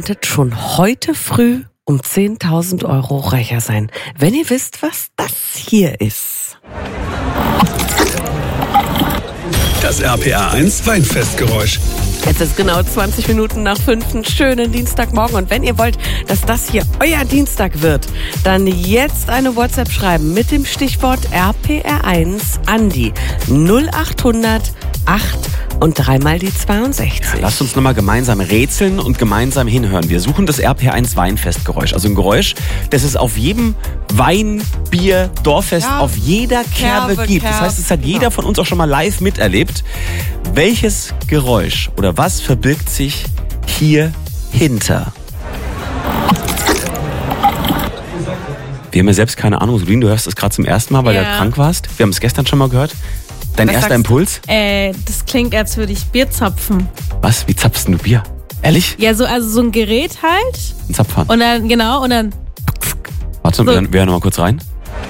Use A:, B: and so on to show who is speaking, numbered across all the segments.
A: könntet schon heute früh um 10.000 Euro reicher sein, wenn ihr wisst, was das hier ist.
B: Das RPA 1 Weinfestgeräusch.
A: Es ist genau 20 Minuten nach 5, einen schönen Dienstagmorgen. Und wenn ihr wollt, dass das hier euer Dienstag wird, dann jetzt eine WhatsApp schreiben mit dem Stichwort RPR1 an die 0800 8 und 3 mal die 62.
C: Lasst uns nochmal gemeinsam rätseln und gemeinsam hinhören. Wir suchen das RPR1 Weinfestgeräusch. Also ein Geräusch, das es auf jedem Wein, Bier, Dorffest, auf jeder Kerbe gibt. Das heißt, es hat jeder von uns auch schon mal live miterlebt. Welches Geräusch oder was verbirgt sich hier hinter? Wir haben ja selbst keine Ahnung. Solin, du hörst es gerade zum ersten Mal, weil du krank warst. Wir haben es gestern schon mal gehört. Dein erster Impuls?
D: Das klingt, als würde ich Bier zapfen.
C: Was? Wie zapfst du Bier? Ehrlich?
D: Ja, so ein Gerät halt.
C: Ein Zapfhahn.
D: Und dann,
C: Warte, wir hören noch mal kurz rein.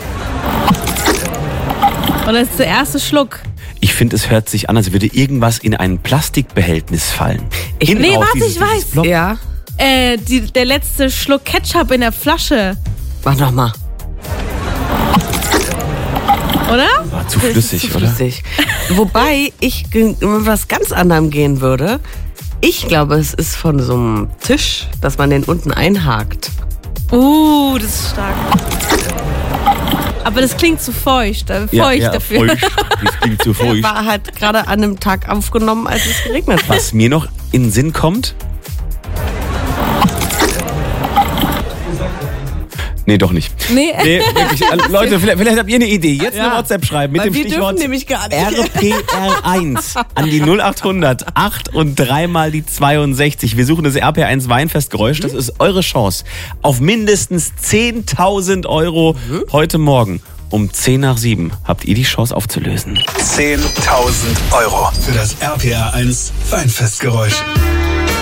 D: Und das ist der erste Schluck.
C: Ich finde, es hört sich an, als würde irgendwas in ein Plastikbehältnis fallen.
D: Ich weiß.
C: Block.
A: Ja.
D: Der letzte Schluck Ketchup in der Flasche.
A: Mach noch mal.
D: Oder?
C: War zu flüssig, oder?
A: Wobei ich was ganz anderem gehen würde. Ich glaube, es ist von so einem Tisch, dass man den unten einhakt.
D: Das ist stark. Aber das klingt zu feucht. Feucht dafür.
C: Feucht. Das klingt zu feucht.
A: War halt gerade an einem Tag aufgenommen, als es geregnet hat.
C: Was mir noch in den Sinn kommt... Nee, doch nicht.
D: Nee,
C: wirklich. Leute, vielleicht habt ihr eine Idee. Jetzt eine WhatsApp schreiben mit dem Stichwort
A: nämlich gar nicht.
C: RPR1 an die 0800 8 und 3 mal die 62. Wir suchen das RPR1 Weinfestgeräusch. Das ist eure Chance auf mindestens 10.000 Euro heute Morgen. Um 10 nach 7 habt ihr die Chance aufzulösen.
B: 10.000 Euro für das RPR 1 Weinfestgeräusch.